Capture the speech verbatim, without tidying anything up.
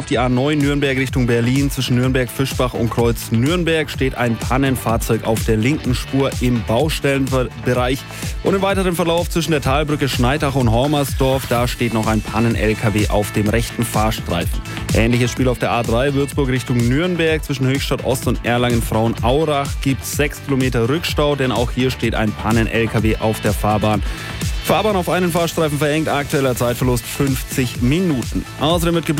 die A neun Nürnberg Richtung Berlin. Zwischen Nürnberg-Fischbach und Kreuz Nürnberg steht ein Pannenfahrzeug auf der linken Spur im Baustellenbereich. Und im weiteren Verlauf zwischen der Talbrücke Schneidach und Hormersdorf, da steht noch ein Pannen-L K W auf dem rechten Fahrstreifen. Ähnliches Spiel auf der A drei Würzburg Richtung Nürnberg. Zwischen Höchstadt Ost und Erlangen-Frauenaurach gibt es sechs Kilometer Rückstau, denn auch hier steht ein Pannen-L K W auf der Fahrbahn. Fahrbahn auf einen Fahrstreifen verengt, aktueller Zeitverlust fünfzig Minuten. Außerdem wird